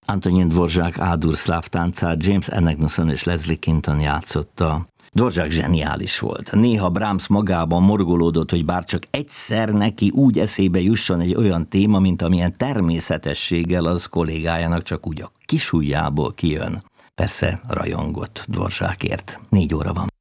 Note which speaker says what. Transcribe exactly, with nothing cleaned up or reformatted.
Speaker 1: Antonin Dvorak Ádur szláv táncát James Ennegnoson és Leslie Kinton játszotta. Dvorak zseniális volt. Néha Brahms magában morgolódott, hogy bár csak egyszer neki úgy eszébe jusson egy olyan téma, mint amilyen természetességgel az kollégájának csak úgy a kisujjából kijön. Persze rajongott Dvorakért. Négy óra van.